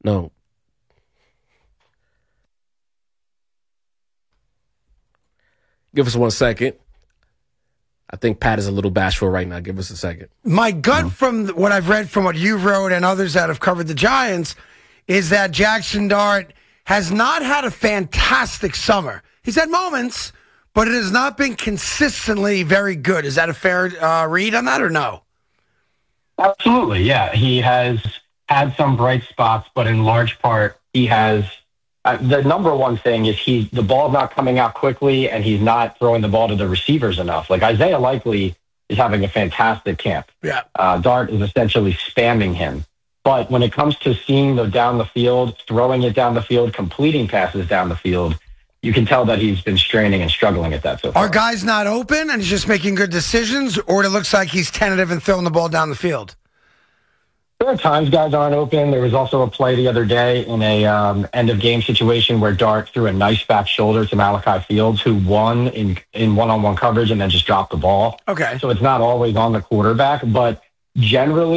No. Give us 1 second. I think Pat is a little bashful right now. Give us a second. My gut from what I've read from what you wrote and others that have covered the Giants is that Jackson Dart has not had a fantastic summer. He's had moments, but it has not been consistently very good. Is that a fair read on that or no? Absolutely, yeah. He has had some bright spots, but in large part, he has the number one thing is the ball's not coming out quickly, and he's not throwing the ball to the receivers enough. Like Isaiah Likely is having a fantastic camp. Yeah. Dart is essentially spamming him. But when it comes to seeing the down the field, throwing it down the field, completing passes down the field, you can tell that he's been straining and struggling at that so far. Are guys not open and he's just making good decisions, or it looks like he's tentative and throwing the ball down the field? There are times guys aren't open. There was also a play the other day in a end-of-game situation where Dart threw a nice back shoulder to Malachi Fields, who won in one-on-one coverage and then just dropped the ball. Okay. So it's not always on the quarterback, but generally,